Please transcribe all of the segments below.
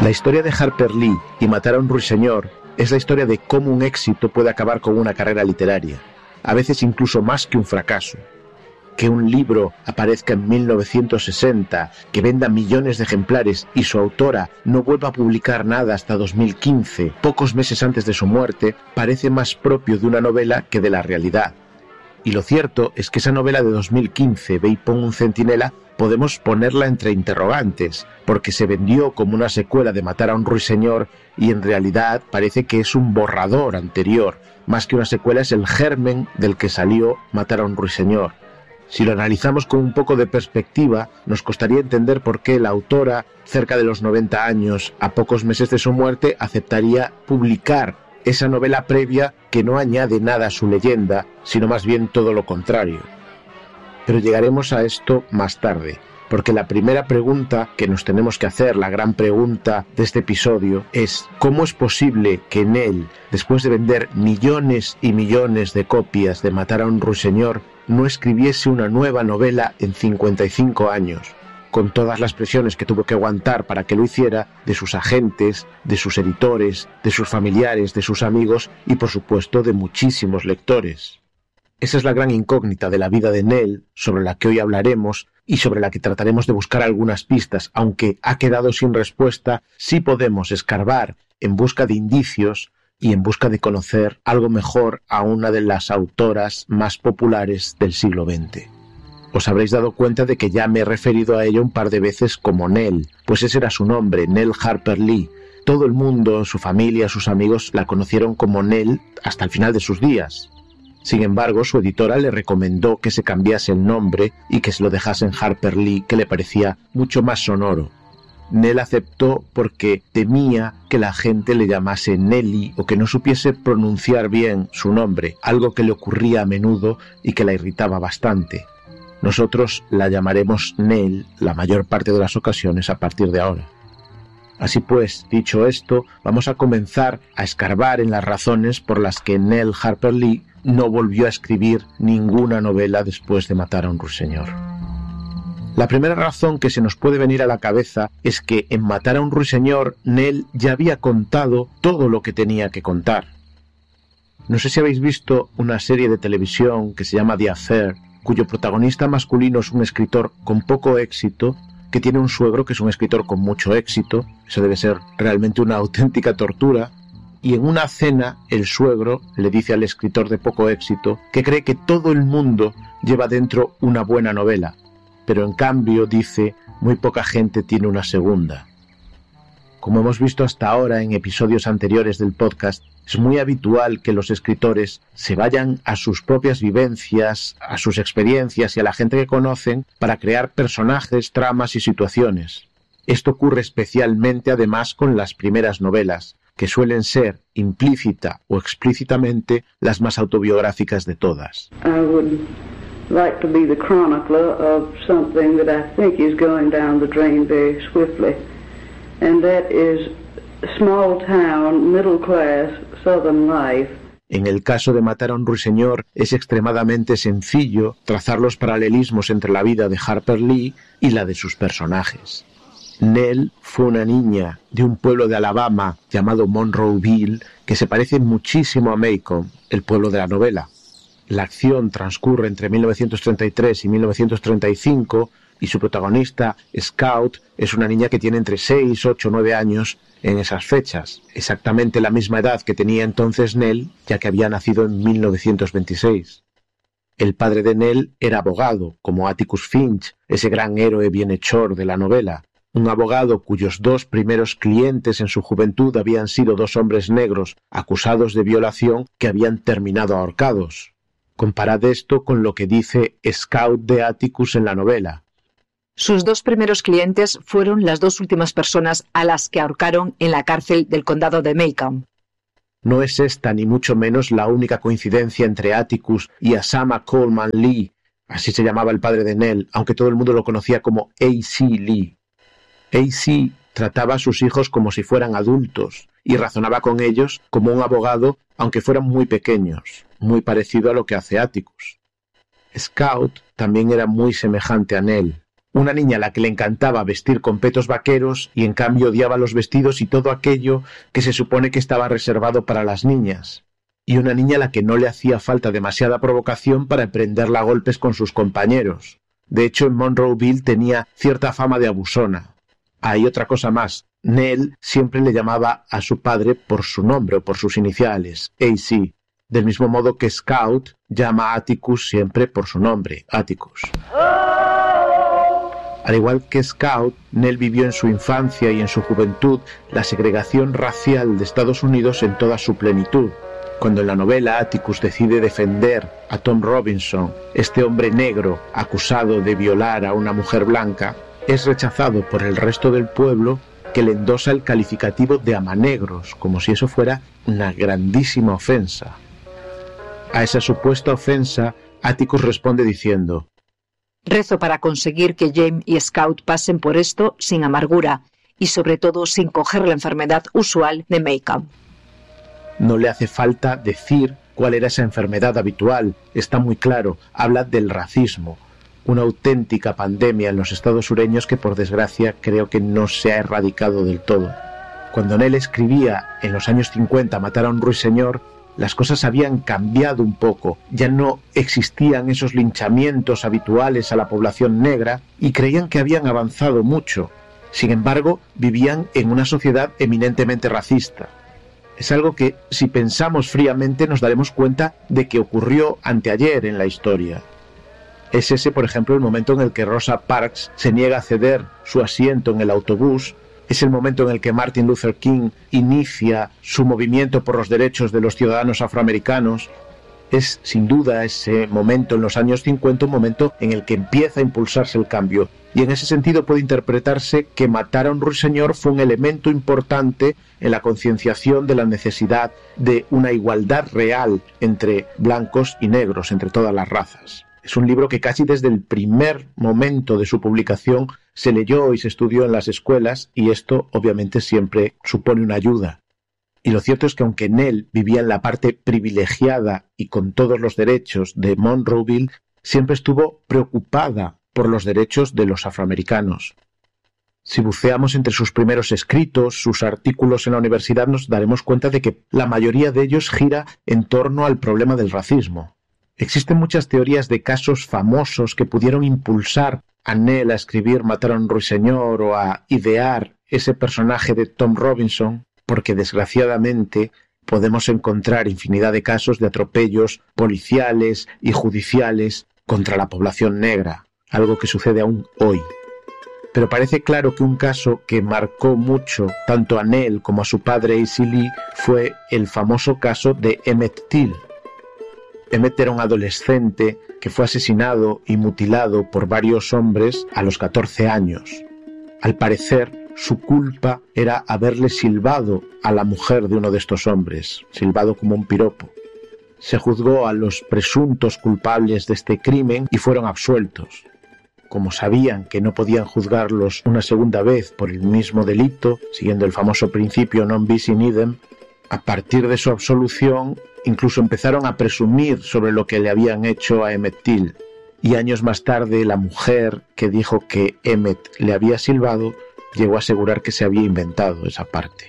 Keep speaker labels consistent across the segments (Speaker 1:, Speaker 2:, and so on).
Speaker 1: La historia de Harper Lee y Matar a un ruiseñor es la historia de cómo un éxito puede acabar con una carrera literaria, a veces incluso más que un fracaso. Que un libro aparezca en 1960, que venda millones de ejemplares y su autora no vuelva a publicar nada hasta 2015, pocos meses antes de su muerte, parece más propio de una novela que de la realidad. Y lo cierto es que esa novela de 2015, Ve y pon un centinela, podemos ponerla entre interrogantes, porque se vendió como una secuela de Matar a un ruiseñor y en realidad parece que es un borrador anterior, más que una secuela es el germen del que salió Matar a un ruiseñor. Si lo analizamos con un poco de perspectiva, nos costaría entender por qué la autora, cerca de los 90 años, a pocos meses de su muerte, aceptaría publicar esa novela previa que no añade nada a su leyenda, sino más bien todo lo contrario. Pero llegaremos a esto más tarde, porque la primera pregunta que nos tenemos que hacer, la gran pregunta de este episodio, es ¿cómo es posible que Nell, después de vender millones y millones de copias de Matar a un ruiseñor, no escribiese una nueva novela en 55 años? Con todas las presiones que tuvo que aguantar para que lo hiciera, de sus agentes, de sus editores, de sus familiares, de sus amigos y por supuesto de muchísimos lectores. Esa es la gran incógnita de la vida de Nell, sobre la que hoy hablaremos y sobre la que trataremos de buscar algunas pistas, aunque ha quedado sin respuesta. Sí podemos escarbar en busca de indicios y en busca de conocer algo mejor a una de las autoras más populares del siglo XX. Os habréis dado cuenta de que ya me he referido a ella un par de veces como Nell, pues ese era su nombre, Nell Harper Lee. Todo el mundo, su familia, sus amigos la conocieron como Nell hasta el final de sus días. Sin embargo, su editora le recomendó que se cambiase el nombre y que se lo dejase en Harper Lee, que le parecía mucho más sonoro. Nell aceptó porque temía que la gente le llamase Nelly o que no supiese pronunciar bien su nombre, algo que le ocurría a menudo y que la irritaba bastante. Nosotros la llamaremos Nell la mayor parte de las ocasiones a partir de ahora. Así pues, dicho esto, vamos a comenzar a escarbar en las razones por las que Nell Harper Lee no volvió a escribir ninguna novela después de Matar a un ruiseñor. La primera razón que se nos puede venir a la cabeza es que en Matar a un ruiseñor Nell ya había contado todo lo que tenía que contar. No sé si habéis visto una serie de televisión que se llama The Affair, cuyo protagonista masculino es un escritor con poco éxito, que tiene un suegro que es un escritor con mucho éxito. Eso debe ser realmente una auténtica tortura. Y en una cena el suegro le dice al escritor de poco éxito que cree que todo el mundo lleva dentro una buena novela, pero en cambio, dice, muy poca gente tiene una segunda. Como hemos visto hasta ahora en episodios anteriores del podcast, es muy habitual que los escritores se vayan a sus propias vivencias, a sus experiencias y a la gente que conocen para crear personajes, tramas y situaciones. Esto ocurre especialmente además con las primeras novelas, que suelen ser, implícita o explícitamente, las más autobiográficas de todas.
Speaker 2: I would like to be the chronicler of something that I think is going down the drain very swiftly, and that is small town, middle class, southern life.
Speaker 1: En el caso de Matar a un ruiseñor es extremadamente sencillo trazar los paralelismos entre la vida de Harper Lee y la de sus personajes. Nell fue una niña de un pueblo de Alabama llamado Monroeville que se parece muchísimo a Macomb, el pueblo de la novela. La acción transcurre entre 1933 y 1935 y su protagonista, Scout, es una niña que tiene entre 6, 8, 9 años en esas fechas, exactamente la misma edad que tenía entonces Nell, ya que había nacido en 1926. El padre de Nell era abogado, como Atticus Finch, ese gran héroe bienhechor de la novela. Un abogado cuyos dos primeros clientes en su juventud habían sido dos hombres negros acusados de violación que habían terminado ahorcados. Comparad esto con lo que dice Scout de Atticus en la novela.
Speaker 3: Sus dos primeros clientes fueron las dos últimas personas a las que ahorcaron en la cárcel del condado de Macomb.
Speaker 1: No es esta ni mucho menos la única coincidencia entre Atticus y Asama Coleman Lee, así se llamaba el padre de Nell, aunque todo el mundo lo conocía como A.C. Lee. A.C. trataba a sus hijos como si fueran adultos y razonaba con ellos como un abogado, aunque fueran muy pequeños, muy parecido a lo que hace Atticus. Scout también era muy semejante a Nell. Una niña a la que le encantaba vestir con petos vaqueros y en cambio odiaba los vestidos y todo aquello que se supone que estaba reservado para las niñas. Y una niña a la que no le hacía falta demasiada provocación para emprenderla a golpes con sus compañeros. De hecho, en Monroeville tenía cierta fama de abusona. Hay otra cosa más. Nell siempre le llamaba a su padre por su nombre o por sus iniciales, AC, del mismo modo que Scout llama a Atticus siempre por su nombre, Atticus. Al igual que Scout, Nell vivió en su infancia y en su juventud la segregación racial de Estados Unidos en toda su plenitud. Cuando en la novela Atticus decide defender a Tom Robinson, este hombre negro acusado de violar a una mujer blanca, es rechazado por el resto del pueblo, que le endosa el calificativo de amanegros, como si eso fuera una grandísima ofensa. A esa supuesta ofensa, Atticus responde diciendo:
Speaker 3: rezo para conseguir que James y Scout pasen por esto sin amargura y sobre todo sin coger la enfermedad usual de Maycomb.
Speaker 1: No le hace falta decir cuál era esa enfermedad habitual, está muy claro, habla del racismo, una auténtica pandemia en los estados sureños que por desgracia creo que no se ha erradicado del todo. Cuando Nell escribía en los años 50 Matar a un ruiseñor, las cosas habían cambiado un poco, ya no existían esos linchamientos habituales a la población negra y creían que habían avanzado mucho. Sin embargo, vivían en una sociedad eminentemente racista. Es algo que, si pensamos fríamente, nos daremos cuenta de que ocurrió anteayer en la historia. Es ese, por ejemplo, el momento en el que Rosa Parks se niega a ceder su asiento en el autobús. Es el momento en el que Martin Luther King inicia su movimiento por los derechos de los ciudadanos afroamericanos. Es, sin duda, ese momento en los años 50, un momento en el que empieza a impulsarse el cambio. Y en ese sentido puede interpretarse que Matar a un ruiseñor fue un elemento importante en la concienciación de la necesidad de una igualdad real entre blancos y negros, entre todas las razas. Es un libro que casi desde el primer momento de su publicación se leyó y se estudió en las escuelas, y esto obviamente siempre supone una ayuda. Y lo cierto es que aunque Nell vivía en la parte privilegiada y con todos los derechos de Monroeville, siempre estuvo preocupada por los derechos de los afroamericanos. Si buceamos entre sus primeros escritos, sus artículos en la universidad, nos daremos cuenta de que la mayoría de ellos gira en torno al problema del racismo. Existen muchas teorías de casos famosos que pudieron impulsar a Nell a escribir Matar a un ruiseñor o a idear ese personaje de Tom Robinson, porque desgraciadamente podemos encontrar infinidad de casos de atropellos policiales y judiciales contra la población negra, algo que sucede aún hoy. Pero parece claro que un caso que marcó mucho tanto a Nell como a su padre A.C. Lee fue el famoso caso de Emmett Till. Emmett era un adolescente que fue asesinado y mutilado por varios hombres a los 14 años. Al parecer, su culpa era haberle silbado a la mujer de uno de estos hombres, silbado como un piropo. Se juzgó a los presuntos culpables de este crimen y fueron absueltos. Como sabían que no podían juzgarlos una segunda vez por el mismo delito, siguiendo el famoso principio non bis in idem, a partir de su absolución incluso empezaron a presumir sobre lo que le habían hecho a Emmett Till. Y años más tarde la mujer que dijo que Emmett le había silbado llegó a asegurar que se había inventado esa parte.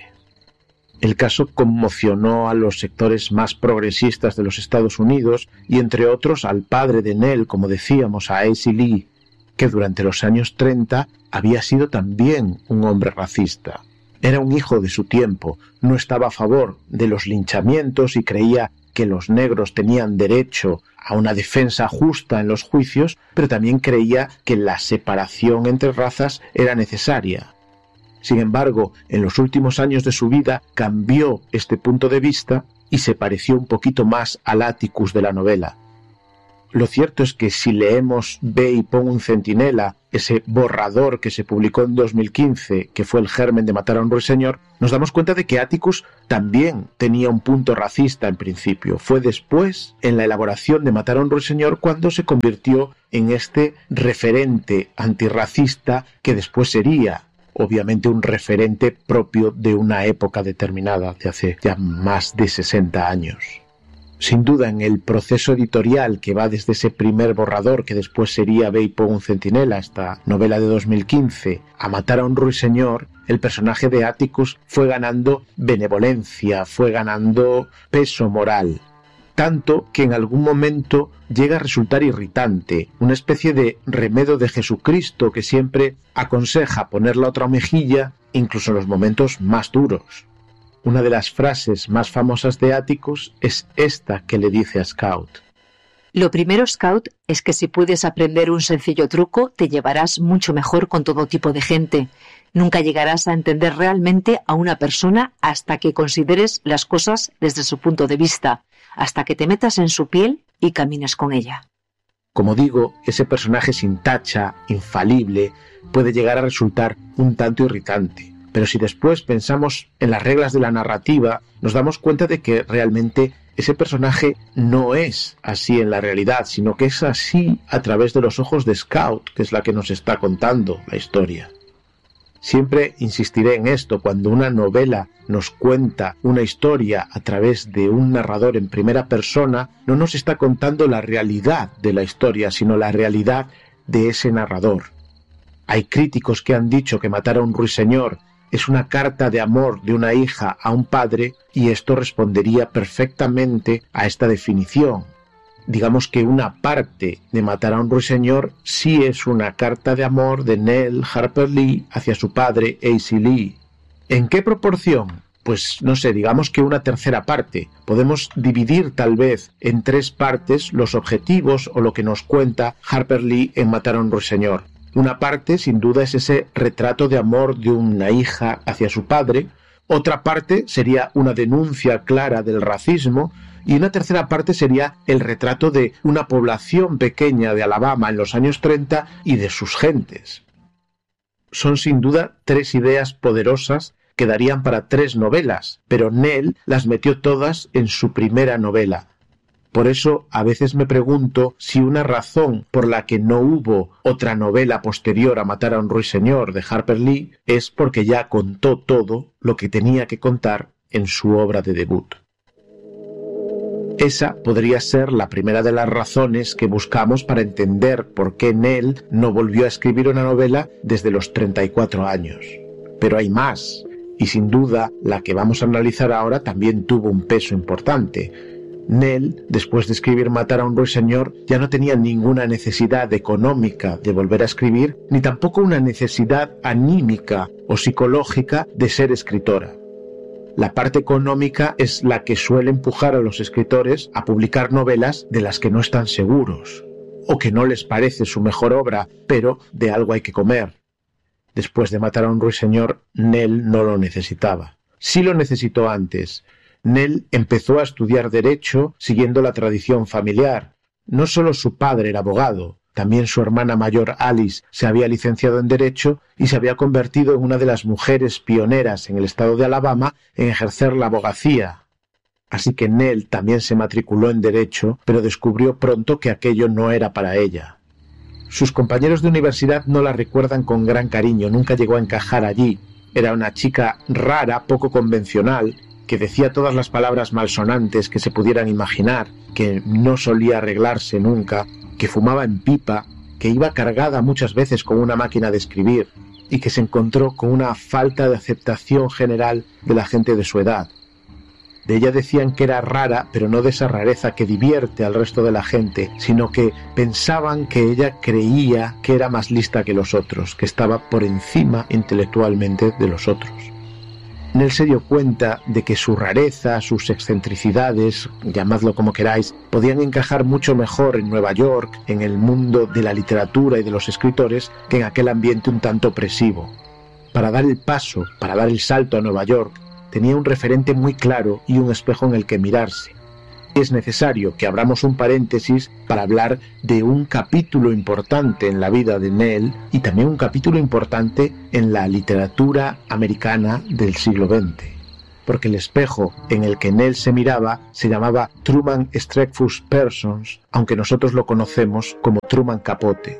Speaker 1: El caso conmocionó a los sectores más progresistas de los Estados Unidos y entre otros al padre de Nell, como decíamos, a A.C. Lee, que durante los años 30 había sido también un hombre racista. Era un hijo de su tiempo, no estaba a favor de los linchamientos y creía que los negros tenían derecho a una defensa justa en los juicios, pero también creía que la separación entre razas era necesaria. Sin embargo, en los últimos años de su vida cambió este punto de vista y se pareció un poquito más al Atticus de la novela. Lo cierto es que si leemos Ve y pon un centinela, ese borrador que se publicó en 2015, que fue el germen de Matar a un ruiseñor, nos damos cuenta de que Atticus también tenía un punto racista en principio. Fue después, en la elaboración de Matar a un ruiseñor, cuando se convirtió en este referente antirracista que después sería, obviamente, un referente propio de una época determinada, de hace ya más de 60 años. Sin duda, en el proceso editorial que va desde ese primer borrador, que después sería Beipo un centinela, esta novela de 2015, a Matar a un ruiseñor, el personaje de Atticus fue ganando benevolencia, fue ganando peso moral. Tanto que en algún momento llega a resultar irritante, una especie de remedo de Jesucristo que siempre aconseja poner la otra mejilla, incluso en los momentos más duros. Una de las frases más famosas de Atticus es esta que le dice a Scout.
Speaker 3: Lo primero, Scout, es que si puedes aprender un sencillo truco, te llevarás mucho mejor con todo tipo de gente. Nunca llegarás a entender realmente a una persona hasta que consideres las cosas desde su punto de vista, hasta que te metas en su piel y camines con ella.
Speaker 1: Como digo, ese personaje sin tacha, infalible, puede llegar a resultar un tanto irritante. Pero si después pensamos en las reglas de la narrativa, nos damos cuenta de que realmente ese personaje no es así en la realidad, sino que es así a través de los ojos de Scout, que es la que nos está contando la historia. Siempre insistiré en esto: cuando una novela nos cuenta una historia a través de un narrador en primera persona, no nos está contando la realidad de la historia, sino la realidad de ese narrador. Hay críticos que han dicho que Matar a un ruiseñor es una carta de amor de una hija a un padre, y esto respondería perfectamente a esta definición. Digamos que una parte de Matar a un ruiseñor sí es una carta de amor de Nell Harper Lee hacia su padre, A.C. Lee. ¿En qué proporción? Pues no sé, digamos que una tercera parte. Podemos dividir tal vez en 3 partes los objetivos o lo que nos cuenta Harper Lee en Matar a un ruiseñor. Una parte, sin duda, es ese retrato de amor de una hija hacia su padre. Otra parte sería una denuncia clara del racismo. Y una tercera parte sería el retrato de una población pequeña de Alabama en los años 30 y de sus gentes. Son sin duda 3 ideas poderosas que darían para 3 novelas, pero Nell las metió todas en su primera novela. Por eso a veces me pregunto si una razón por la que no hubo otra novela posterior a Matar a un ruiseñor de Harper Lee es porque ya contó todo lo que tenía que contar en su obra de debut. Esa podría ser la primera de las razones que buscamos para entender por qué Nell no volvió a escribir una novela desde los 34 años. Pero hay más, y sin duda la que vamos a analizar ahora también tuvo un peso importante. Nell, después de escribir Matar a un ruiseñor, ya no tenía ninguna necesidad económica de volver a escribir, ni tampoco una necesidad anímica o psicológica de ser escritora. La parte económica es la que suele empujar a los escritores a publicar novelas de las que no están seguros, o que no les parece su mejor obra, pero de algo hay que comer. Después de Matar a un ruiseñor, Nell no lo necesitaba. Sí lo necesitó antes. Nell empezó a estudiar Derecho siguiendo la tradición familiar. No solo su padre era abogado, también su hermana mayor Alice se había licenciado en Derecho y se había convertido en una de las mujeres pioneras en el estado de Alabama en ejercer la abogacía. Así que Nell también se matriculó en Derecho, pero descubrió pronto que aquello no era para ella. Sus compañeros de universidad no la recuerdan con gran cariño, nunca llegó a encajar allí. Era una chica rara, poco convencional, que decía todas las palabras malsonantes que se pudieran imaginar, que no solía arreglarse nunca, que fumaba en pipa, que iba cargada muchas veces con una máquina de escribir y que se encontró con una falta de aceptación general de la gente de su edad. De ella decían que era rara, pero no de esa rareza que divierte al resto de la gente, sino que pensaban que ella creía que era más lista que los otros, que estaba por encima intelectualmente de los otros. Nell se dio cuenta de que su rareza, sus excentricidades, llamadlo como queráis, podían encajar mucho mejor en Nueva York, en el mundo de la literatura y de los escritores, que en aquel ambiente un tanto opresivo. Para dar el paso, para dar el salto a Nueva York, tenía un referente muy claro y un espejo en el que mirarse. Es necesario que abramos un paréntesis para hablar de un capítulo importante en la vida de Nell y también un capítulo importante en la literatura americana del siglo XX. Porque el espejo en el que Nell se miraba se llamaba Truman Streckfus Persons, aunque nosotros lo conocemos como Truman Capote.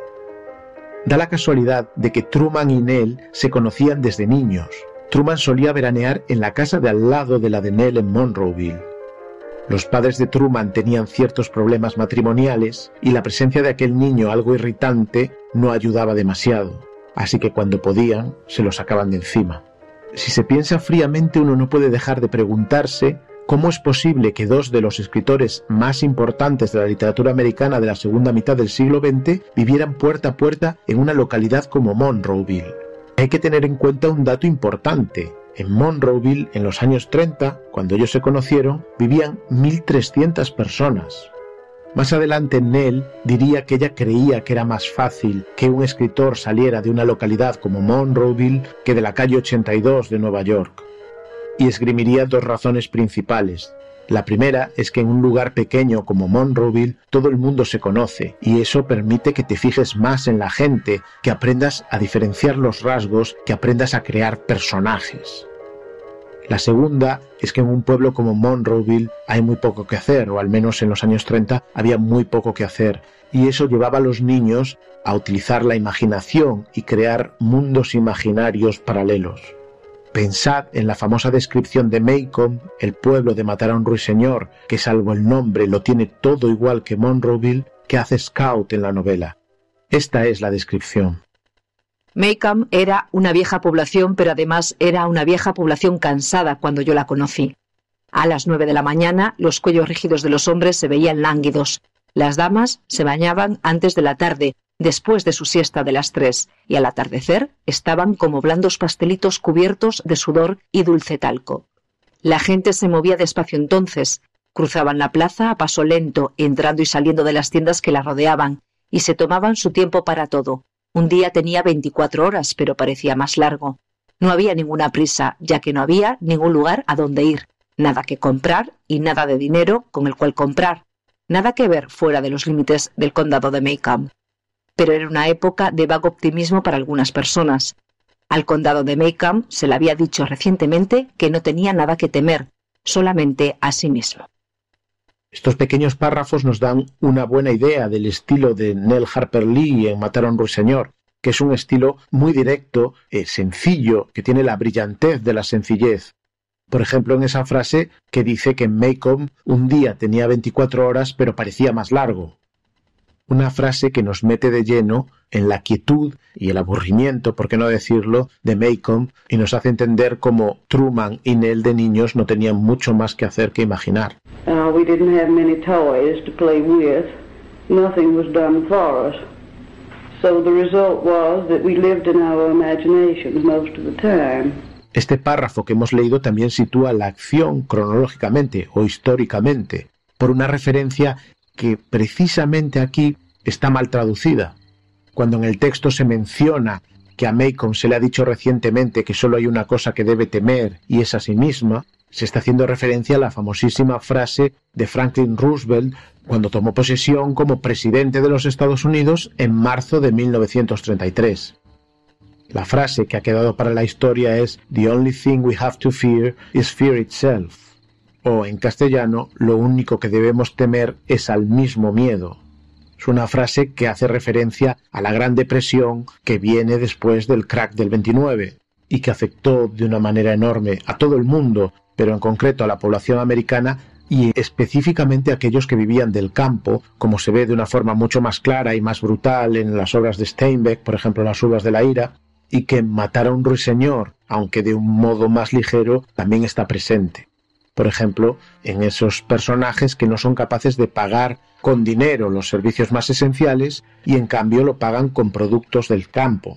Speaker 1: Da la casualidad de que Truman y Nell se conocían desde niños. Truman solía veranear en la casa de al lado de la de Nell en Monroeville. Los padres de Truman tenían ciertos problemas matrimoniales y la presencia de aquel niño algo irritante no ayudaba demasiado, así que cuando podían se lo sacaban de encima. Si se piensa fríamente, uno no puede dejar de preguntarse cómo es posible que dos de los escritores más importantes de la literatura americana de la segunda mitad del siglo XX vivieran puerta a puerta en una localidad como Monroeville. Hay que tener en cuenta un dato importante. En Monroeville, en los años 30, cuando ellos se conocieron, vivían 1.300 personas. Más adelante, Nell diría que ella creía que era más fácil que un escritor saliera de una localidad como Monroeville que de la calle 82 de Nueva York. Y esgrimiría dos razones principales. La primera es que en un lugar pequeño como Monroeville todo el mundo se conoce y eso permite que te fijes más en la gente, que aprendas a diferenciar los rasgos, que aprendas a crear personajes. La segunda es que en un pueblo como Monroeville hay muy poco que hacer, o al menos en los años 30 había muy poco que hacer, y eso llevaba a los niños a utilizar la imaginación y crear mundos imaginarios paralelos. Pensad en la famosa descripción de Maycomb, el pueblo de Matar a un ruiseñor, que salvo el nombre lo tiene todo igual que Monroeville, que hace Scout en la novela. Esta es la descripción.
Speaker 3: Maycomb era una vieja población, pero además era una vieja población cansada cuando yo la conocí. A las 9 de la mañana, los cuellos rígidos de los hombres se veían lánguidos. Las damas se bañaban antes de la tarde, después de su siesta de las 3, y al atardecer estaban como blandos pastelitos cubiertos de sudor y dulce talco. La gente se movía despacio entonces, cruzaban la plaza a paso lento, entrando y saliendo de las tiendas que la rodeaban, y se tomaban su tiempo para todo. Un día tenía 24 horas, pero parecía más largo. No había ninguna prisa, ya que no había ningún lugar a donde ir, nada que comprar y nada de dinero con el cual comprar, nada que ver fuera de los límites del condado de Maycomb. Pero era una época de vago optimismo para algunas personas. Al condado de Maycomb se le había dicho recientemente que no tenía nada que temer, solamente a sí mismo.
Speaker 1: Estos pequeños párrafos nos dan una buena idea del estilo de Nell Harper Lee en Matar a un ruiseñor, que es un estilo muy directo, sencillo, que tiene la brillantez de la sencillez. Por ejemplo, en esa frase que dice que en Maycomb un día tenía 24 horas pero parecía más largo. Una frase que nos mete de lleno en la quietud y el aburrimiento, por qué no decirlo, de Maycomb y nos hace entender cómo Truman y Nell de niños no tenían mucho más que hacer que imaginar.
Speaker 2: We didn't have many toys to play with. Nothing was done for us. So the result was that we lived in our imaginations most of the time.
Speaker 1: Este párrafo que hemos leído también sitúa la acción cronológicamente o históricamente, por una referencia que precisamente aquí está mal traducida. Cuando en el texto se menciona que a Maycomb se le ha dicho recientemente que solo hay una cosa que debe temer y es a sí misma, se está haciendo referencia a la famosísima frase de Franklin Roosevelt cuando tomó posesión como presidente de los Estados Unidos en marzo de 1933. La frase que ha quedado para la historia es "The only thing we have to fear is fear itself", o en castellano, lo único que debemos temer es al mismo miedo. Es una frase que hace referencia a la Gran Depresión que viene después del crack del 29 y que afectó de una manera enorme a todo el mundo, pero en concreto a la población americana y específicamente a aquellos que vivían del campo, como se ve de una forma mucho más clara y más brutal en las obras de Steinbeck, por ejemplo Las uvas de la ira, y que Matar a un ruiseñor, aunque de un modo más ligero, también está presente. Por ejemplo, en esos personajes que no son capaces de pagar con dinero los servicios más esenciales y en cambio lo pagan con productos del campo.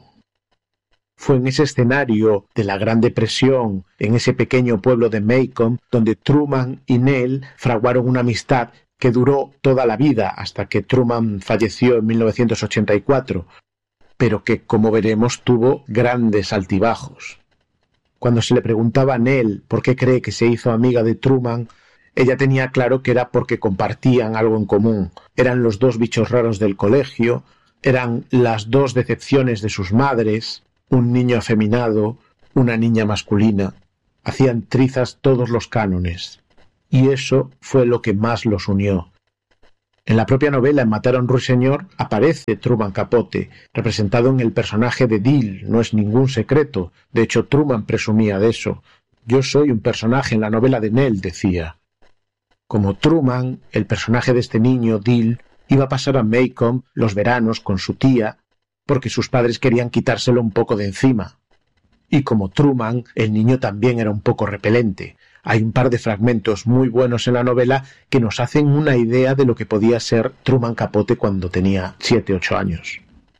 Speaker 1: Fue en ese escenario de la Gran Depresión, en ese pequeño pueblo de Maycomb, donde Truman y Nell fraguaron una amistad que duró toda la vida hasta que Truman falleció en 1984, pero que, como veremos, tuvo grandes altibajos. Cuando se le preguntaba a Nell por qué cree que se hizo amiga de Truman, ella tenía claro que era porque compartían algo en común. Eran los dos bichos raros del colegio, eran las dos decepciones de sus madres, un niño afeminado, una niña masculina. Hacían trizas todos los cánones. Y eso fue lo que más los unió. En la propia novela, en Matar a un ruiseñor, aparece Truman Capote, representado en el personaje de Dill. No es ningún secreto. De hecho, Truman presumía de eso. Yo soy un personaje en la novela de Nell, decía. Como Truman, el personaje de este niño, Dill, iba a pasar a Maycomb los veranos con su tía porque sus padres querían quitárselo un poco de encima. Y como Truman, el niño también era un poco repelente. Hay un par de fragmentos muy buenos en la novela que nos hacen una idea de lo que podía ser Truman Capote cuando tenía 7-8 años.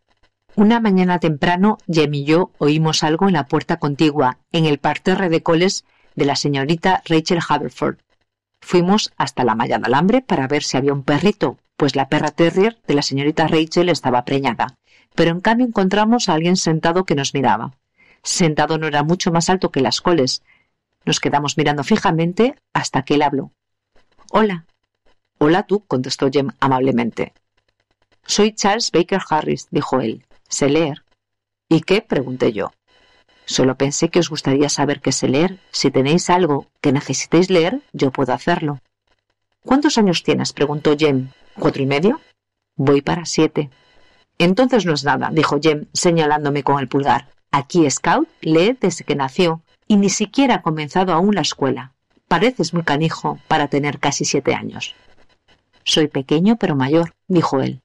Speaker 3: Una mañana temprano, Jem y yo oímos algo en la puerta contigua, en el parterre de coles de la señorita Rachel Haverford. Fuimos hasta la malla de alambre para ver si había un perrito, pues la perra terrier de la señorita Rachel estaba preñada. Pero en cambio encontramos a alguien sentado que nos miraba. Sentado no era mucho más alto que las coles. Nos quedamos mirando fijamente hasta que él habló. «Hola». «Hola tú», contestó Jem amablemente. «Soy Charles Baker Harris», dijo él. «Sé leer». «¿Y qué?», pregunté yo. «Solo pensé que os gustaría saber qué sé leer. Si tenéis algo que necesitéis leer, yo puedo hacerlo». «¿Cuántos años tienes?», preguntó Jem. «¿4 y medio?» «Voy para 7». «Entonces no es nada», dijo Jem, señalándome con el pulgar. «Aquí Scout lee desde que nació y ni siquiera ha comenzado aún la escuela. Pareces muy canijo para tener casi 7 años». «Soy pequeño pero mayor», dijo él.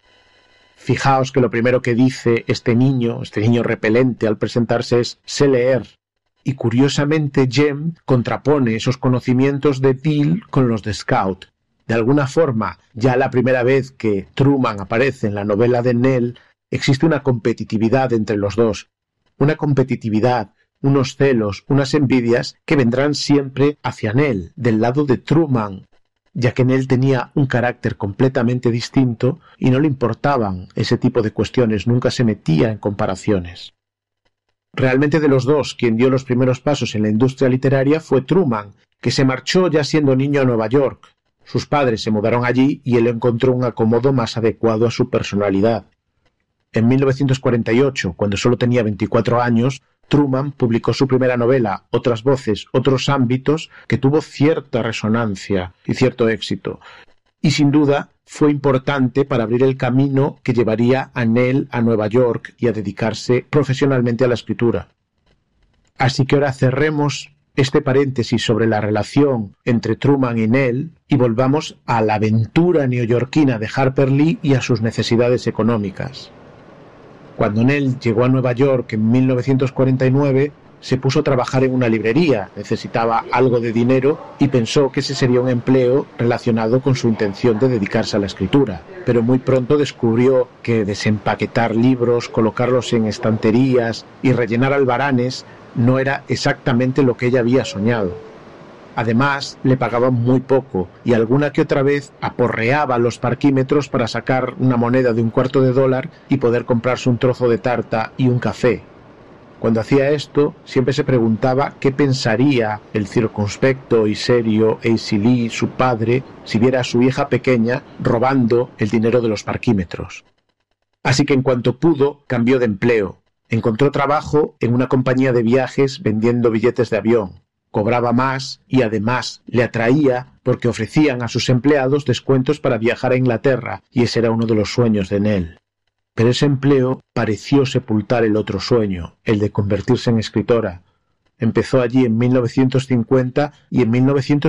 Speaker 1: Fijaos que lo primero que dice este niño repelente al presentarse es «sé leer». Y curiosamente Jem contrapone esos conocimientos de Dill con los de Scout. De alguna forma, ya la primera vez que Truman aparece en la novela de Nell, existe una competitividad entre los dos. Una competitividad, unos celos, unas envidias que vendrán siempre hacia Nell, del lado de Truman, ya que Nell tenía un carácter completamente distinto y no le importaban ese tipo de cuestiones, nunca se metía en comparaciones. Realmente de los dos, quien dio los primeros pasos en la industria literaria fue Truman, que se marchó ya siendo niño a Nueva York. Sus padres se mudaron allí y él encontró un acomodo más adecuado a su personalidad. En 1948, cuando solo tenía 24 años, Truman publicó su primera novela, Otras voces, otros ámbitos, que tuvo cierta resonancia y cierto éxito. Y sin duda fue importante para abrir el camino que llevaría a Nell a Nueva York y a dedicarse profesionalmente a la escritura. Así que ahora cerremos este paréntesis sobre la relación entre Truman y Nell y volvamos a la aventura neoyorquina de Harper Lee y a sus necesidades económicas. Cuando Nell llegó a Nueva York en 1949, se puso a trabajar en una librería, necesitaba algo de dinero y pensó que ese sería un empleo relacionado con su intención de dedicarse a la escritura. Pero muy pronto descubrió que desempaquetar libros, colocarlos en estanterías y rellenar albaranes no era exactamente lo que ella había soñado. Además, le pagaban muy poco y alguna que otra vez aporreaba los parquímetros para sacar una moneda de $0,25 y poder comprarse un trozo de tarta y un café. Cuando hacía esto, siempre se preguntaba qué pensaría el circunspecto y serio A.C. Lee, su padre, si viera a su hija pequeña robando el dinero de los parquímetros. Así que en cuanto pudo, cambió de empleo. Encontró trabajo en una compañía de viajes vendiendo billetes de avión. Cobraba más y además le atraía porque ofrecían a sus empleados descuentos para viajar a Inglaterra y ese era uno de los sueños de Nell. Pero ese empleo pareció sepultar el otro sueño, el de convertirse en escritora. Empezó allí en 1950 y en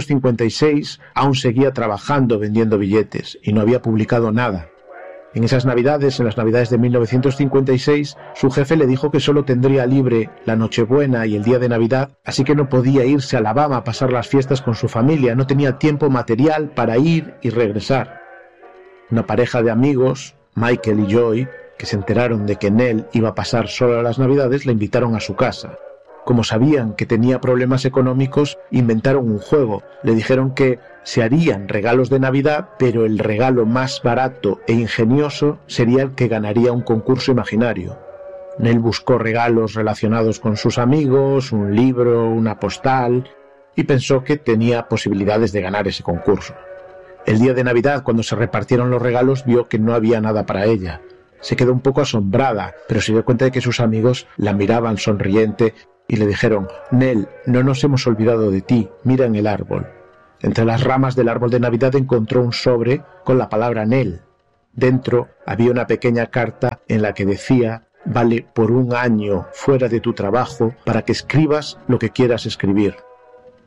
Speaker 1: 1956 aún seguía trabajando vendiendo billetes y no había publicado nada. En esas navidades, en las navidades de 1956, su jefe le dijo que solo tendría libre la Nochebuena y el día de Navidad, así que no podía irse a Alabama a pasar las fiestas con su familia, no tenía tiempo material para ir y regresar. Una pareja de amigos, Michael y Joy, que se enteraron de que Nell iba a pasar sola las navidades, la invitaron a su casa. Como sabían que tenía problemas económicos, inventaron un juego. Le dijeron que se harían regalos de Navidad, pero el regalo más barato e ingenioso sería el que ganaría un concurso imaginario. Nell buscó regalos relacionados con sus amigos, un libro, una postal, y pensó que tenía posibilidades de ganar ese concurso. El día de Navidad, cuando se repartieron los regalos, vio que no había nada para ella. Se quedó un poco asombrada, pero se dio cuenta de que sus amigos la miraban sonriente y le dijeron: «Nell, no nos hemos olvidado de ti, mira en el árbol». Entre las ramas del árbol de Navidad encontró un sobre con la palabra Nell. Dentro había una pequeña carta en la que decía: «Vale por 1 año fuera de tu trabajo para que escribas lo que quieras escribir».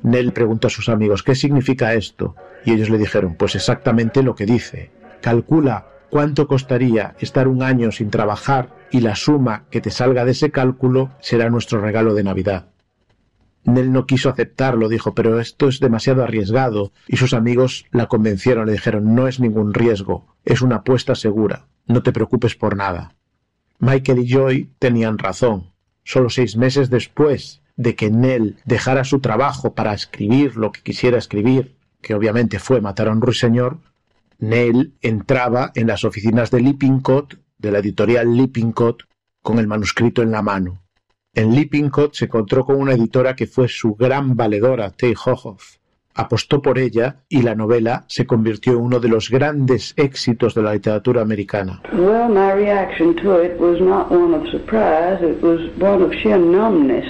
Speaker 1: Nell preguntó a sus amigos: ¿qué significa esto? Y ellos le dijeron: pues exactamente lo que dice. Calcula cuánto costaría estar un año sin trabajar y la suma que te salga de ese cálculo será nuestro regalo de Navidad. Nell no quiso aceptarlo, dijo: pero esto es demasiado arriesgado, y sus amigos la convencieron, le dijeron: no es ningún riesgo, es una apuesta segura, no te preocupes por nada. Michael y Joy tenían razón. Solo 6 meses después de que Nell dejara su trabajo para escribir lo que quisiera escribir, que obviamente fue Matar a un ruiseñor, Nell entraba en las oficinas de Lippincott, de la editorial Lippincott, con el manuscrito en la mano. En Lippincott se encontró con una editora que fue su gran valedora, Tay Hohoff. Apostó por ella y la novela se convirtió en uno de los grandes éxitos de la literatura americana.
Speaker 2: Well, my reaction to it was not one of surprise, it was one of sheer numbness.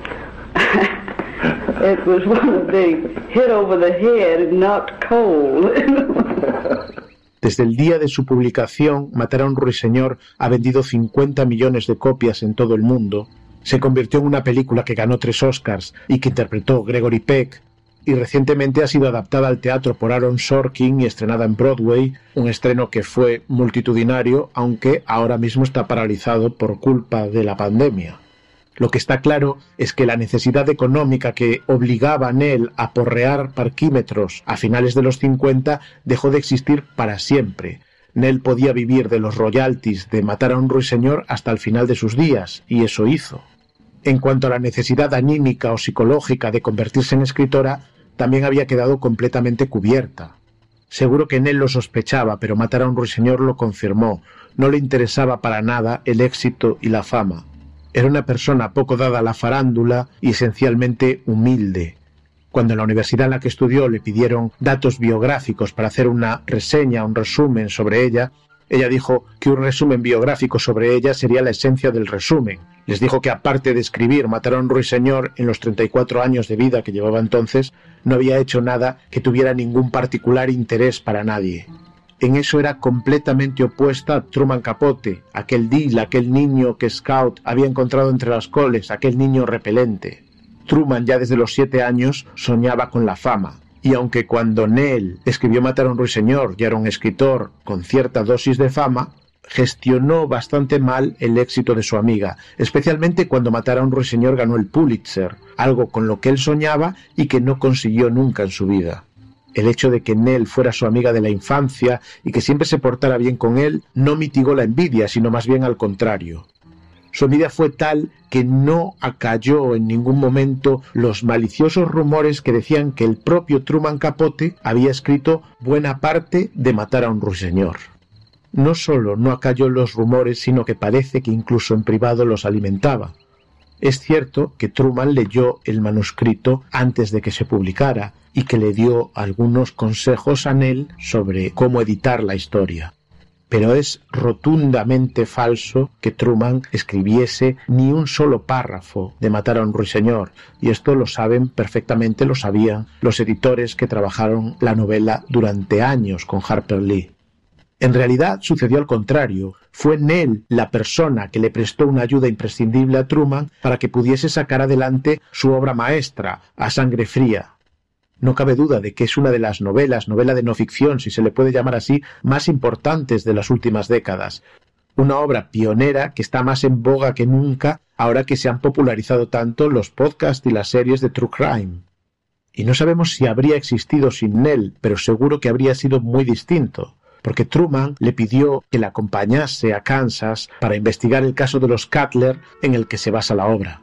Speaker 2: It was one of the hit over the head, not cold.
Speaker 1: Desde el día de su publicación, Matar a un ruiseñor ha vendido 50 millones de copias en todo el mundo. Se convirtió en una película que ganó 3 Oscars y que interpretó Gregory Peck, y recientemente ha sido adaptada al teatro por Aaron Sorkin y estrenada en Broadway, un estreno que fue multitudinario, aunque ahora mismo está paralizado por culpa de la pandemia. Lo que está claro es que la necesidad económica que obligaba a Nell a porrear parquímetros a finales de los 50 dejó de existir para siempre. Nell podía vivir de los royalties de Matar a un ruiseñor hasta el final de sus días, y eso hizo. En cuanto a la necesidad anímica o psicológica de convertirse en escritora, también había quedado completamente cubierta. Seguro que Nell lo sospechaba, pero Matar a un ruiseñor lo confirmó. No le interesaba para nada el éxito y la fama. Era una persona poco dada a la farándula y esencialmente humilde. Cuando en la universidad en la que estudió le pidieron datos biográficos para hacer una reseña, un resumen sobre ella, ella dijo que un resumen biográfico sobre ella sería la esencia del resumen. Les dijo que aparte de escribir Matar a un ruiseñor en los 34 años de vida que llevaba entonces, no había hecho nada que tuviera ningún particular interés para nadie. En eso era completamente opuesta a Truman Capote, aquel Dill, aquel niño que Scout había encontrado entre las coles, aquel niño repelente. Truman ya desde los 7 años soñaba con la fama, y aunque cuando Nell escribió Matar a un ruiseñor ya era un escritor con cierta dosis de fama, gestionó bastante mal el éxito de su amiga, especialmente cuando Matar a un ruiseñor ganó el Pulitzer, algo con lo que él soñaba y que no consiguió nunca en su vida. El hecho de que Nell fuera su amiga de la infancia y que siempre se portara bien con él no mitigó la envidia, sino más bien al contrario. Su envidia fue tal que no acalló en ningún momento los maliciosos rumores que decían que el propio Truman Capote había escrito buena parte de Matar a un ruiseñor. No solo no acalló los rumores, sino que parece que incluso en privado los alimentaba. Es cierto que Truman leyó el manuscrito antes de que se publicara y que le dio algunos consejos a Nell sobre cómo editar la historia. Pero es rotundamente falso que Truman escribiese ni un solo párrafo de Matar a un ruiseñor, y esto lo saben perfectamente, lo sabían los editores que trabajaron la novela durante años con Harper Lee. En realidad sucedió al contrario. Fue Nell la persona que le prestó una ayuda imprescindible a Truman para que pudiese sacar adelante su obra maestra, A Sangre Fría. No cabe duda de que es una de las novela de no ficción, si se le puede llamar así, más importantes de las últimas décadas. Una obra pionera que está más en boga que nunca ahora que se han popularizado tanto los podcasts y las series de True Crime. Y no sabemos si habría existido sin Nell, pero seguro que habría sido muy distinto, porque Truman le pidió que la acompañase a Kansas para investigar el caso de los Cutler en el que se basa la obra.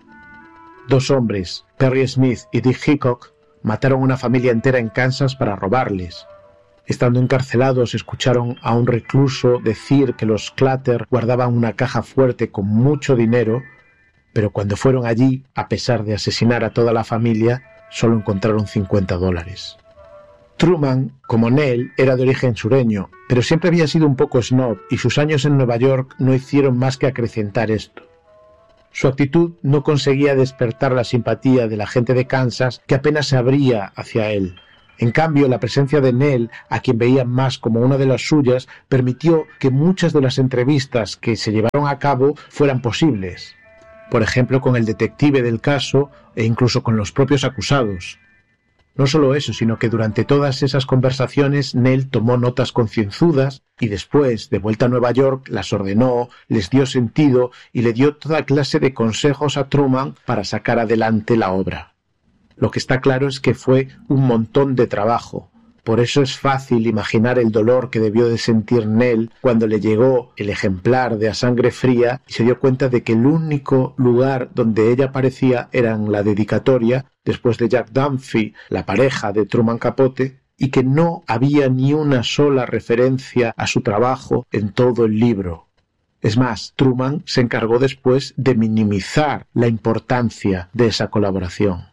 Speaker 1: 2 hombres, Perry Smith y Dick Hickok, mataron a una familia entera en Kansas para robarles. Estando encarcelados, escucharon a un recluso decir que los Clutter guardaban una caja fuerte con mucho dinero, pero cuando fueron allí, a pesar de asesinar a toda la familia, solo encontraron $50. Truman, como Nell, era de origen sureño, pero siempre había sido un poco snob y sus años en Nueva York no hicieron más que acrecentar esto. Su actitud no conseguía despertar la simpatía de la gente de Kansas, que apenas se abría hacia él. En cambio, la presencia de Nell, a quien veían más como una de las suyas, permitió que muchas de las entrevistas que se llevaron a cabo fueran posibles. Por ejemplo, con el detective del caso e incluso con los propios acusados. No solo eso, sino que durante todas esas conversaciones Nell tomó notas concienzudas y después, de vuelta a Nueva York, las ordenó, les dio sentido y le dio toda clase de consejos a Truman para sacar adelante la obra. Lo que está claro es que fue un montón de trabajo. Por eso es fácil imaginar el dolor que debió de sentir Nell cuando le llegó el ejemplar de A Sangre Fría y se dio cuenta de que el único lugar donde ella aparecía era en la dedicatoria, después de Jack Dunphy, la pareja de Truman Capote, y que no había ni una sola referencia a su trabajo en todo el libro. Es más, Truman se encargó después de minimizar la importancia de esa colaboración.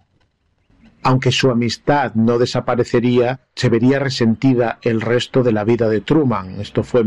Speaker 1: Aunque su amistad no desaparecería, se vería resentida el resto de la vida de Truman. Esto fue en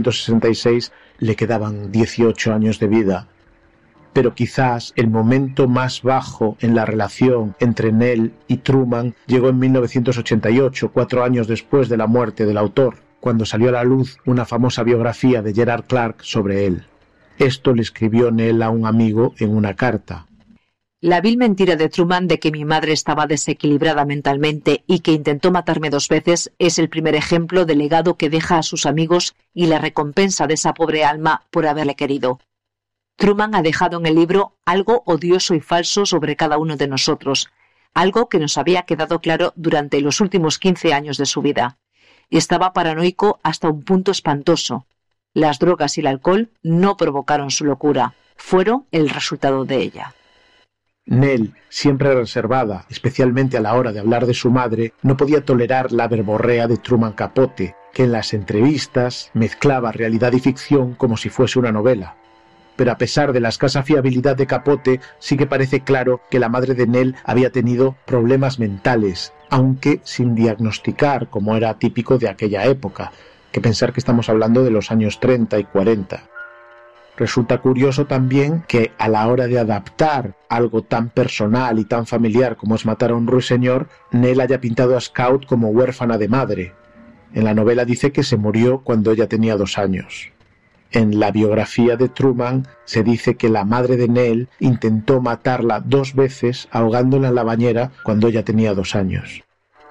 Speaker 1: 1966, le quedaban 18 años de vida. Pero quizás el momento más bajo en la relación entre Nell y Truman llegó en 1988, 4 años después de la muerte del autor, cuando salió a la luz una famosa biografía de Gerald Clark sobre él. Esto le escribió Nell a un amigo en una carta.
Speaker 3: La vil mentira de Truman de que mi madre estaba desequilibrada mentalmente y que intentó matarme 2 veces es el primer ejemplo del legado que deja a sus amigos y la recompensa de esa pobre alma por haberle querido. Truman ha dejado en el libro algo odioso y falso sobre cada uno de nosotros, algo que nos había quedado claro durante los últimos 15 años de su vida. Estaba paranoico hasta un punto espantoso. Las drogas y el alcohol no provocaron su locura, fueron el resultado de ella.
Speaker 1: Nell, siempre reservada, especialmente a la hora de hablar de su madre, no podía tolerar la verborrea de Truman Capote, que en las entrevistas mezclaba realidad y ficción como si fuese una novela. Pero a pesar de la escasa fiabilidad de Capote, sí que parece claro que la madre de Nell había tenido problemas mentales, aunque sin diagnosticar, como era típico de aquella época, que pensar que estamos hablando de los años 30 y 40. Resulta curioso también que a la hora de adaptar algo tan personal y tan familiar como es matar a un ruiseñor, Nell haya pintado a Scout como huérfana de madre. En la novela dice que se murió cuando ella tenía 2 años. En la biografía de Truman se dice que la madre de Nell intentó matarla 2 veces ahogándola en la bañera cuando ella tenía 2 años.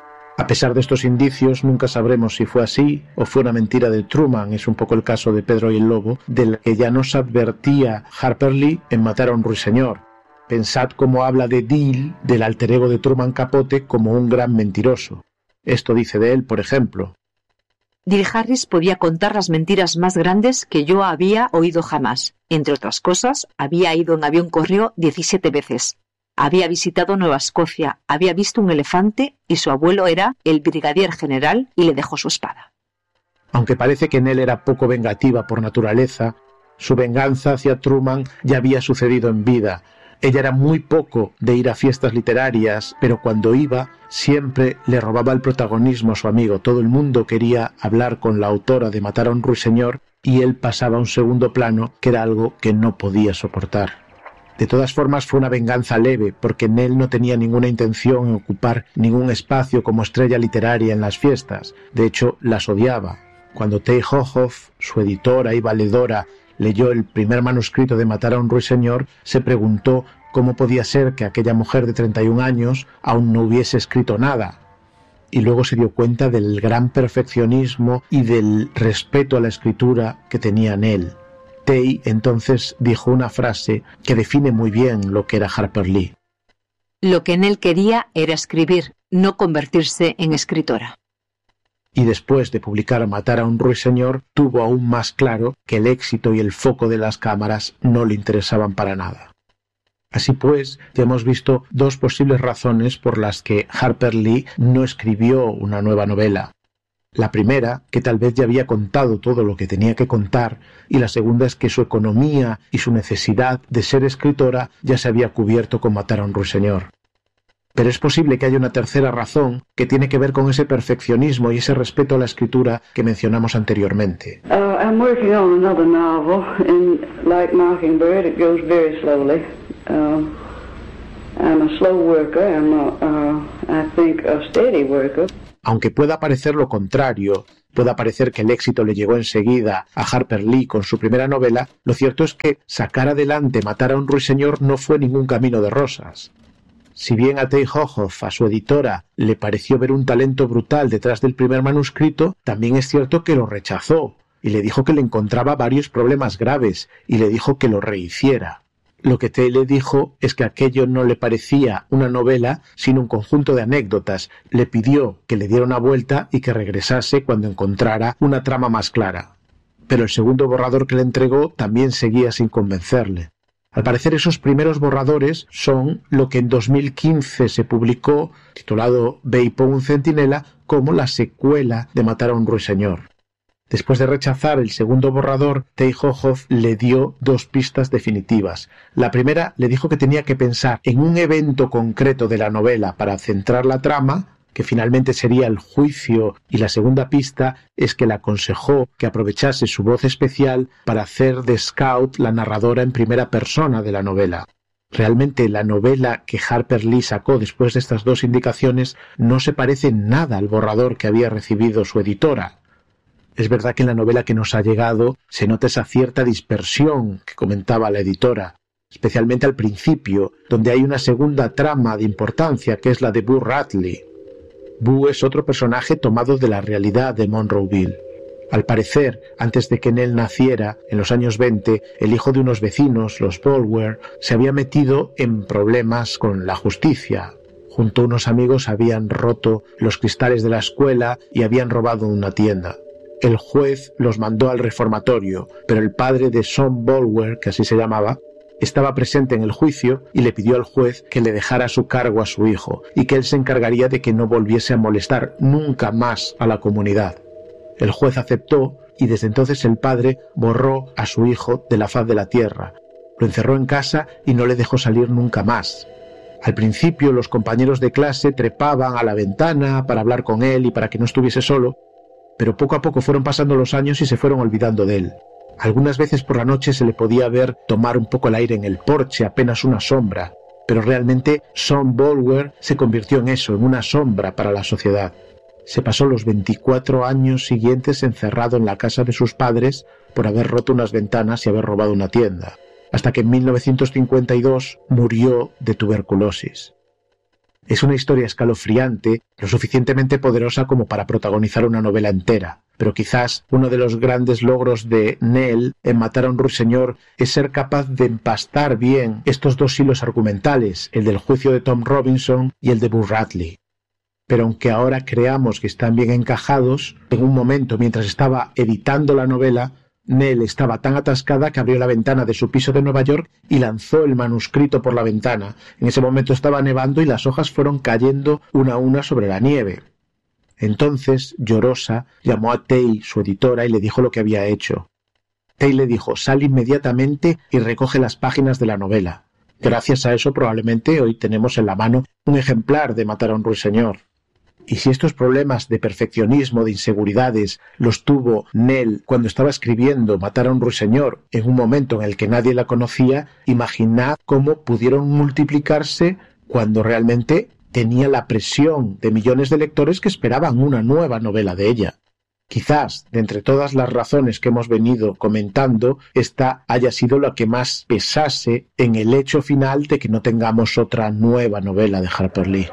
Speaker 1: A pesar de estos indicios, nunca sabremos si fue así o fue una mentira de Truman. Es un poco el caso de Pedro y el Lobo, del que ya nos advertía Harper Lee en Matar a un ruiseñor. Pensad cómo habla de Deal, del alter ego de Truman Capote, como un gran mentiroso. Esto dice de él, por ejemplo.
Speaker 3: Deal Harris podía contar las mentiras más grandes que yo había oído jamás. Entre otras cosas, había ido en avión correo 17 veces. Había visitado Nueva Escocia, había visto un elefante y su abuelo era el brigadier general y le dejó su espada.
Speaker 1: Aunque parece que Nell era poco vengativa por naturaleza, su venganza hacia Truman ya había sucedido en vida. Ella era muy poco de ir a fiestas literarias, pero cuando iba siempre le robaba el protagonismo a su amigo. Todo el mundo quería hablar con la autora de Matar a un ruiseñor y él pasaba a un segundo plano, que era algo que no podía soportar. De todas formas fue una venganza leve, porque Nell no tenía ninguna intención en ocupar ningún espacio como estrella literaria en las fiestas. De hecho, las odiaba. Cuando Tay Hohoff, su editora y valedora, leyó el primer manuscrito de Matar a un ruiseñor, se preguntó cómo podía ser que aquella mujer de 31 años aún no hubiese escrito nada. Y luego se dio cuenta del gran perfeccionismo y del respeto a la escritura que tenía Nell. Tay entonces dijo una frase que define muy bien lo que era Harper Lee.
Speaker 3: Lo que Nell quería era escribir, no convertirse en escritora.
Speaker 1: Y después de publicar Matar a un ruiseñor, tuvo aún más claro que el éxito y el foco de las cámaras no le interesaban para nada. Así pues, ya hemos visto 2 posibles razones por las que Harper Lee no escribió una nueva novela. La primera, que tal vez ya había contado todo lo que tenía que contar, y la segunda es que su economía y su necesidad de ser escritora ya se había cubierto con Matar a un ruiseñor. Pero es posible que haya una tercera razón que tiene que ver con ese perfeccionismo y ese respeto a la escritura que mencionamos anteriormente.
Speaker 2: I'm working on another novel, and like Mockingbird, it goes very slowly. I'm a slow worker. I think a steady worker.
Speaker 1: Aunque pueda parecer lo contrario, pueda parecer que el éxito le llegó enseguida a Harper Lee con su primera novela, lo cierto es que sacar adelante Matar a un ruiseñor no fue ningún camino de rosas. Si bien a Tay Hohoff, a su editora, le pareció ver un talento brutal detrás del primer manuscrito, también es cierto que lo rechazó y le dijo que le encontraba varios problemas graves y le dijo que lo rehiciera. Lo que Tay le dijo es que aquello no le parecía una novela, sino un conjunto de anécdotas. Le pidió que le diera una vuelta y que regresase cuando encontrara una trama más clara. Pero el segundo borrador que le entregó también seguía sin convencerle. Al parecer esos primeros borradores son lo que en 2015 se publicó, titulado Beipo un centinela, como la secuela de Matar a un ruiseñor. Después de rechazar el segundo borrador, Tay Hohoff le dio 2 pistas definitivas. La primera le dijo que tenía que pensar en un evento concreto de la novela para centrar la trama, que finalmente sería el juicio, y la segunda pista es que le aconsejó que aprovechase su voz especial para hacer de Scout la narradora en primera persona de la novela. Realmente la novela que Harper Lee sacó después de estas 2 indicaciones no se parece en nada al borrador que había recibido su editora. Es verdad que en la novela que nos ha llegado se nota esa cierta dispersión que comentaba la editora, especialmente al principio, donde hay una segunda trama de importancia que es la de Boo Radley. Boo es otro personaje tomado de la realidad de Monroeville. Al parecer, antes de que Nell naciera, en los años 20, el hijo de unos vecinos, los Boulware, se había metido en problemas con la justicia. Junto a unos amigos habían roto los cristales de la escuela y habían robado una tienda. El juez los mandó al reformatorio, pero el padre de Son Boulware, que así se llamaba, estaba presente en el juicio y le pidió al juez que le dejara a su cargo a su hijo y que él se encargaría de que no volviese a molestar nunca más a la comunidad. El juez aceptó y desde entonces el padre borró a su hijo de la faz de la tierra. Lo encerró en casa y no le dejó salir nunca más. Al principio los compañeros de clase trepaban a la ventana para hablar con él y para que no estuviese solo, pero poco a poco fueron pasando los años y se fueron olvidando de él. Algunas veces por la noche se le podía ver tomar un poco el aire en el porche, apenas una sombra, pero realmente Son Boulware se convirtió en eso, en una sombra para la sociedad. Se pasó los 24 años siguientes encerrado en la casa de sus padres por haber roto unas ventanas y haber robado una tienda, hasta que en 1952 murió de tuberculosis. Es una historia escalofriante, lo suficientemente poderosa como para protagonizar una novela entera, pero quizás uno de los grandes logros de Nell en Matar a un ruiseñor es ser capaz de empastar bien estos 2 hilos argumentales, el del juicio de Tom Robinson y el de Boo Radley. Pero aunque ahora creamos que están bien encajados, en un momento mientras estaba editando la novela, Nell estaba tan atascada que abrió la ventana de su piso de Nueva York y lanzó el manuscrito por la ventana. En ese momento estaba nevando y las hojas fueron cayendo una a una sobre la nieve. Entonces, llorosa, llamó a Tay, su editora, y le dijo lo que había hecho. Tay le dijo: sal inmediatamente y recoge las páginas de la novela. Gracias a eso probablemente hoy tenemos en la mano un ejemplar de Matar a un ruiseñor. Y si estos problemas de perfeccionismo, de inseguridades, los tuvo Nell cuando estaba escribiendo Matar a un ruiseñor en un momento en el que nadie la conocía, imaginad cómo pudieron multiplicarse cuando realmente tenía la presión de millones de lectores que esperaban una nueva novela de ella. Quizás, de entre todas las razones que hemos venido comentando, esta haya sido la que más pesase en el hecho final de que no tengamos otra nueva novela de Harper Lee.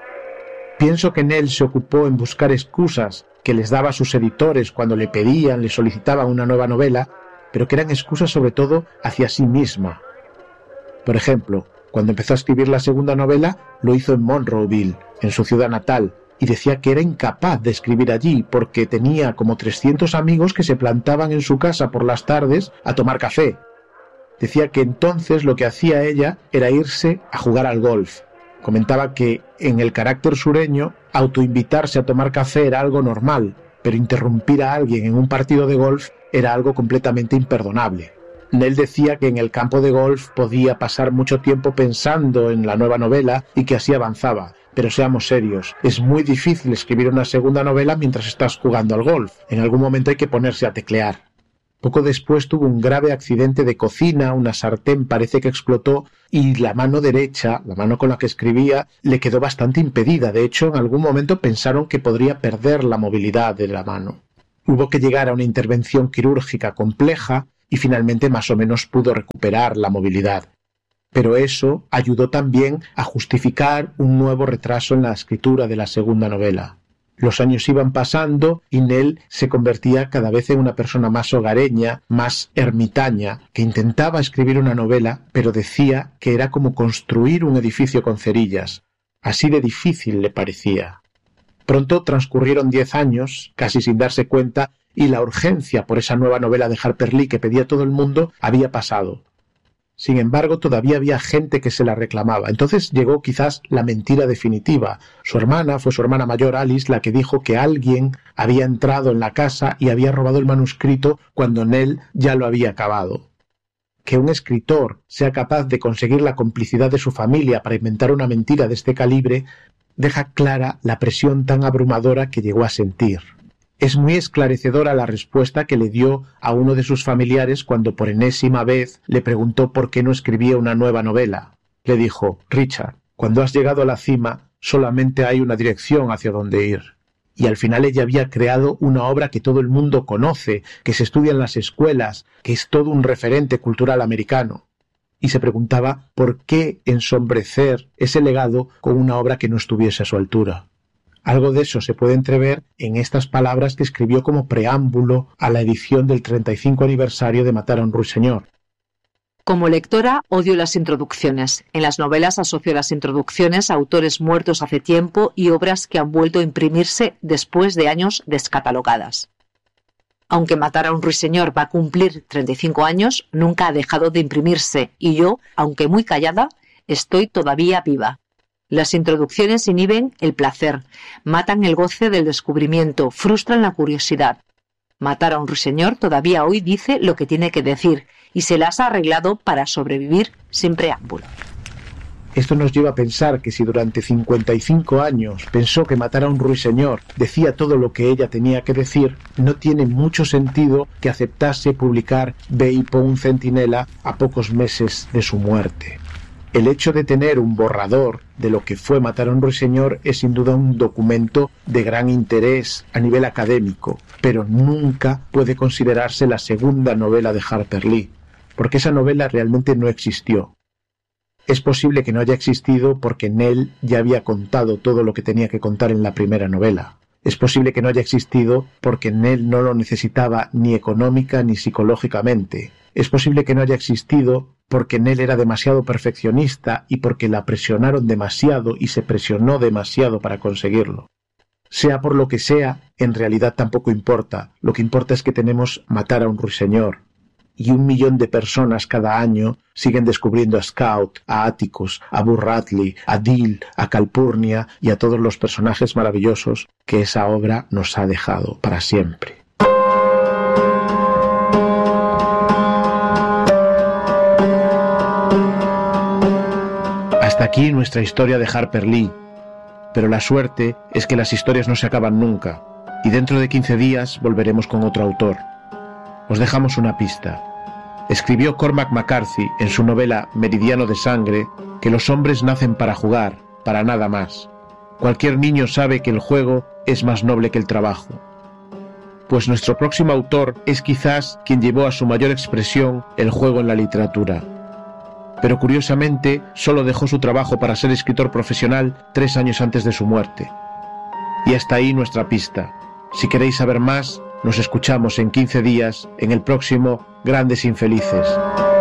Speaker 1: Pienso que Nell se ocupó en buscar excusas que les daba a sus editores cuando le pedían, le solicitaban una nueva novela, pero que eran excusas sobre todo hacia sí misma. Por ejemplo, cuando empezó a escribir la segunda novela, lo hizo en Monroeville, en su ciudad natal, y decía que era incapaz de escribir allí porque tenía como 300 amigos que se plantaban en su casa por las tardes a tomar café. Decía que entonces lo que hacía ella era irse a jugar al golf. Comentaba que en el carácter sureño autoinvitarse a tomar café era algo normal, pero interrumpir a alguien en un partido de golf era algo completamente imperdonable. Nell decía que en el campo de golf podía pasar mucho tiempo pensando en la nueva novela y que así avanzaba. Pero seamos serios, es muy difícil escribir una segunda novela mientras estás jugando al golf. En algún momento hay que ponerse a teclear. Poco después tuvo un grave accidente de cocina, una sartén parece que explotó y la mano derecha, la mano con la que escribía, le quedó bastante impedida. De hecho, en algún momento pensaron que podría perder la movilidad de la mano. Hubo que llegar a una intervención quirúrgica compleja y finalmente más o menos pudo recuperar la movilidad. pero eso ayudó también a justificar un nuevo retraso en la escritura de la segunda novela. Los años iban pasando y Nell se convertía cada vez en una persona más hogareña, más ermitaña, que intentaba escribir una novela, pero decía que era como construir un edificio con cerillas. Así de difícil le parecía. Pronto transcurrieron 10 años, casi sin darse cuenta, y la urgencia por esa nueva novela de Harper Lee que pedía todo el mundo había pasado. Sin embargo, todavía había gente que se la reclamaba. Entonces llegó quizás la mentira definitiva. Fue su hermana mayor Alice, la que dijo que alguien había entrado en la casa y había robado el manuscrito cuando Nell ya lo había acabado. Que un escritor sea capaz de conseguir la complicidad de su familia para inventar una mentira de este calibre deja clara la presión tan abrumadora que llegó a sentir. Es muy esclarecedora la respuesta que le dio a uno de sus familiares cuando por enésima vez le preguntó por qué no escribía una nueva novela. Le dijo: Richard, cuando has llegado a la cima solamente hay una dirección hacia donde ir. Y al final ella había creado una obra que todo el mundo conoce, que se estudia en las escuelas, que es todo un referente cultural americano. Y se preguntaba por qué ensombrecer ese legado con una obra que no estuviese a su altura. Algo de eso se puede entrever en estas palabras que escribió como preámbulo a la edición del 35 aniversario de Matar a un ruiseñor.
Speaker 3: Como lectora, odio las introducciones. En las novelas asocio las introducciones a autores muertos hace tiempo y obras que han vuelto a imprimirse después de años descatalogadas. Aunque Matar a un ruiseñor va a cumplir 35 años, nunca ha dejado de imprimirse y yo, aunque muy callada, estoy todavía viva. Las introducciones inhiben el placer, matan el goce del descubrimiento, frustran la curiosidad. Matar a un ruiseñor todavía hoy dice lo que tiene que decir y se las ha arreglado para sobrevivir sin preámbulo.
Speaker 1: Esto nos lleva a pensar que si durante 55 años pensó que Matar a un ruiseñor decía todo lo que ella tenía que decir, no tiene mucho sentido que aceptase publicar Ve por un centinela a pocos meses de su muerte. El hecho de tener un borrador de lo que fue Matar a un ruiseñor es sin duda un documento de gran interés a nivel académico, pero nunca puede considerarse la segunda novela de Harper Lee, porque esa novela realmente no existió. Es posible que no haya existido porque Nell ya había contado todo lo que tenía que contar en la primera novela. Es posible que no haya existido porque Nell no lo necesitaba ni económica ni psicológicamente. Es posible que no haya existido porque Nell era demasiado perfeccionista y porque la presionaron demasiado y se presionó demasiado para conseguirlo. Sea por lo que sea, en realidad tampoco importa. Lo que importa es que tenemos Matar a un ruiseñor. Y 1 millón de personas cada año siguen descubriendo a Scout, a Atticus, a Buzz Radley, a Dill, a Calpurnia y a todos los personajes maravillosos que esa obra nos ha dejado para siempre. Hasta aquí nuestra historia de Harper Lee, pero la suerte es que las historias no se acaban nunca, y dentro de 15 días volveremos con otro autor. Os dejamos una pista. Escribió Cormac McCarthy en su novela Meridiano de Sangre que los hombres nacen para jugar, para nada más. Cualquier niño sabe que el juego es más noble que el trabajo. Pues nuestro próximo autor es quizás quien llevó a su mayor expresión el juego en la literatura. Pero curiosamente solo dejó su trabajo para ser escritor profesional 3 años antes de su muerte. Y hasta ahí nuestra pista. Si queréis saber más, nos escuchamos en 15 días en el próximo Grandes Infelices.